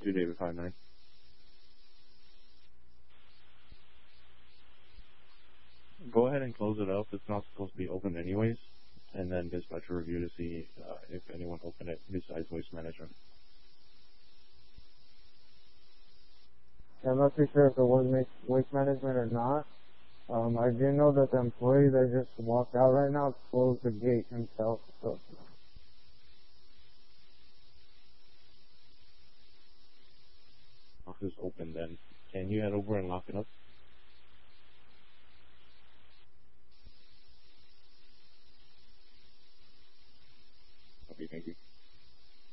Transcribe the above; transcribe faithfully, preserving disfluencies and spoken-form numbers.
two David five nine. Go ahead and close it up. It's not supposed to be open anyways. And then dispatch a review to see uh, if anyone opened it besides waste management. I'm not too sure if it was waste management or not. Um, I do know that the employee that just walked out right now closed the gate himself. So. Lock is open then. Can you head over and lock it up?